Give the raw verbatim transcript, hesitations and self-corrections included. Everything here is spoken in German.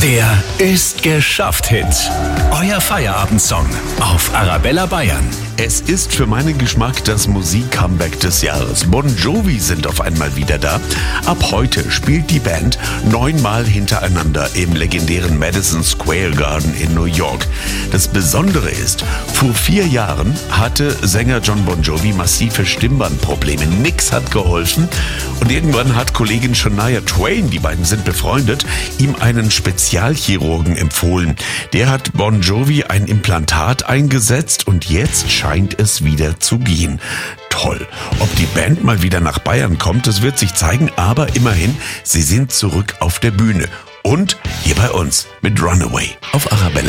Der Ist geschafft Hit. Euer Feierabendsong auf Arabella Bayern. Es ist für meinen Geschmack das Musik-Comeback des Jahres. Bon Jovi sind auf einmal wieder da. Ab heute spielt die Band neunmal hintereinander im legendären Madison Square Garden in New York. Das Besondere ist, vor vier Jahren hatte Sänger John Bon Jovi massive Stimmbandprobleme. Nix hat geholfen und irgendwann hat Kollegin Shania Twain, die beiden sind befreundet, ihm einen Spezialchirurgen empfohlen. Der hat Bon Jovi ein Implantat eingesetzt und jetzt scheint es wieder zu gehen. Toll. Ob die Band mal wieder nach Bayern kommt, das wird sich zeigen, aber immerhin, sie sind zurück auf der Bühne. Und hier bei uns mit Runaway auf Arabella.